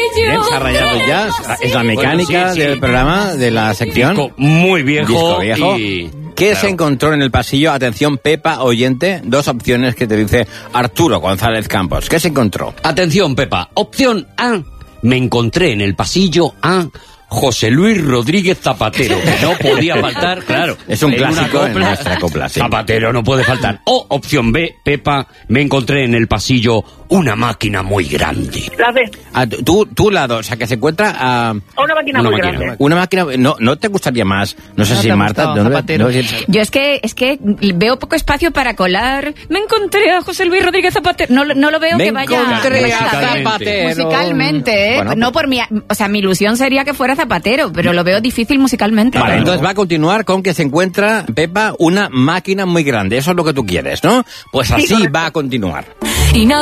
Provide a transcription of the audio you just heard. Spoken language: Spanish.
Bien, se ha rayado ya. Es la mecánica Bueno, sí. del programa, de la sección. Disco muy viejo. Disco viejo. Y... ¿Qué claro. se encontró en el pasillo? Atención, Pepa, oyente. 2 opciones que te dice Arturo González Campos. ¿Qué se encontró? Atención, Pepa. Opción A. Me encontré en el pasillo a José Luis Rodríguez Zapatero, que no podía faltar, claro. Es un en una clásico en copla, nuestra copla, sí. Zapatero no puede faltar. O opción B, Pepa, me encontré en el pasillo una máquina muy grande. La B. Tu lado, o sea, que se encuentra a Una máquina Una muy máquina. grande. una máquina. ¿No te gustaría más? No sé No si te ha Marta. gustado, Zapatero. Yo es que veo poco espacio para colar. Me encontré a José Luis Rodríguez Zapatero. No lo veo Me que vaya encontré a Zapatero. musicalmente, ¿eh? Bueno, No por mi, o sea, mi ilusión sería que fuera Zapatero, pero lo veo difícil musicalmente. Vale, Claro. entonces va a continuar con que se encuentra, Pepa, una máquina muy grande. Eso es lo que tú quieres, ¿no? Pues así correcto. va a continuar. Y no